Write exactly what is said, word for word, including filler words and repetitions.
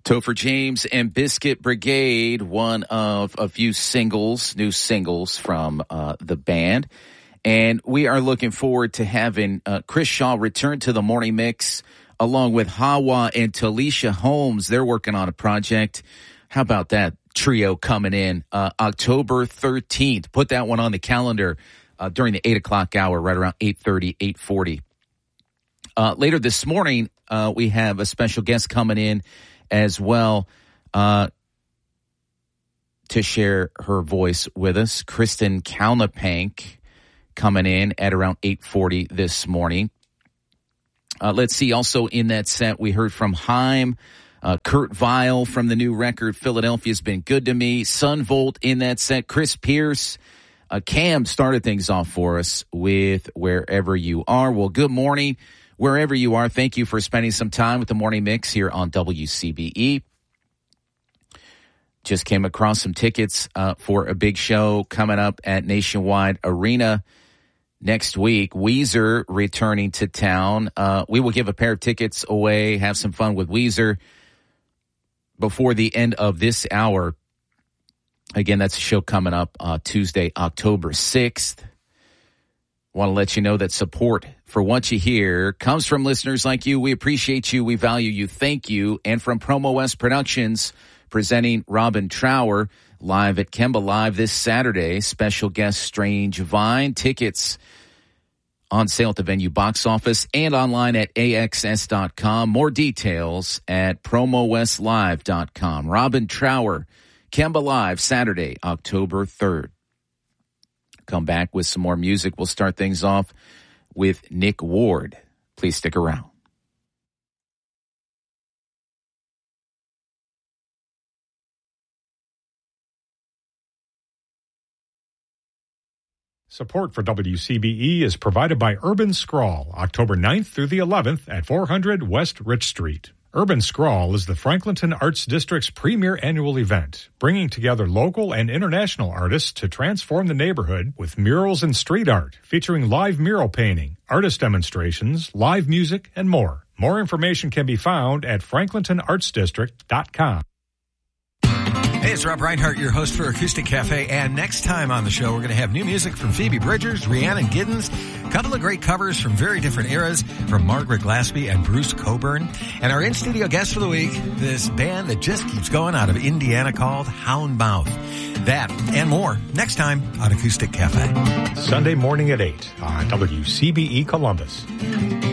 Topher James and Biscuit Brigade, one of a few singles, new singles from uh, the band. And we are looking forward to having uh, Chris Shaw return to the Morning Mix along with Hawa and Talisha Holmes. They're working on a project. How about that trio coming in uh, October thirteenth? Put that one on the calendar uh, during the eight o'clock hour, right around eight thirty, eight forty. Uh, later this morning, uh, we have a special guest coming in as well uh, to share her voice with us. Kristen Kalnapank coming in at around eight forty this morning. Uh, let's see, also in that set, we heard from Haim, uh, Kurt Vile from the new record, Philadelphia's Been Good to Me, Sunvolt in that set, Chris Pierce. Uh, Cam started things off for us with Wherever You Are. Well, good morning. Wherever you are, thank you for spending some time with the Morning Mix here on W C B E. Just came across some tickets uh, for a big show coming up at Nationwide Arena next week. Weezer returning to town. Uh, we will give a pair of tickets away, have some fun with Weezer before the end of this hour. Again, that's a show coming up uh, Tuesday, October sixth. Want to let you know that support for what you hear comes from listeners like you. We appreciate you. We value you. Thank you. And from Promo West Productions, presenting Robin Trower live at Kemba Live this Saturday. Special guest Strange Vine. Tickets on sale at the venue box office and online at A X S dot com. More details at promo west live dot com. Robin Trower, Kemba Live, Saturday, October third. Come back with some more music. We'll start things off with Nick Ward. Please stick around. Support for W C B E is provided by Urban Scrawl, October ninth through the eleventh at four hundred West Rich Street. Urban Scrawl is the Franklinton Arts District's premier annual event, bringing together local and international artists to transform the neighborhood with murals and street art, featuring live mural painting, artist demonstrations, live music, and more. More information can be found at franklinton arts district dot com. Hey, it's Rob Reinhart, your host for Acoustic Cafe, and next time on the show, we're going to have new music from Phoebe Bridgers, Rhiannon Giddens, a couple of great covers from very different eras from Margaret Glaspie and Bruce Coburn, and our in-studio guest for the week, this band that just keeps going out of Indiana called Houndmouth. That and more next time on Acoustic Cafe. Sunday morning at eight on W C B E Columbus.